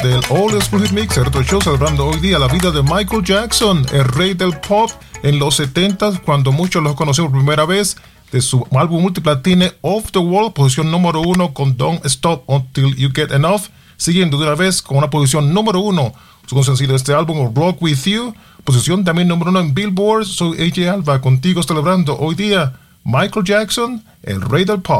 del All School Hit Mix, el Retro Show, celebrando hoy día la vida de Michael Jackson, el rey del pop en los 70s, cuando muchos lo conocemos por primera vez, de su álbum multiplatine Off the Wall, posición número 1 con Don't Stop Until You Get Enough, siguiendo de una vez con una posición número 1, su sencillo de este álbum Rock With You, posición también número 1 en Billboard. Soy AJ Alba, contigo celebrando hoy día Michael Jackson, el rey del pop.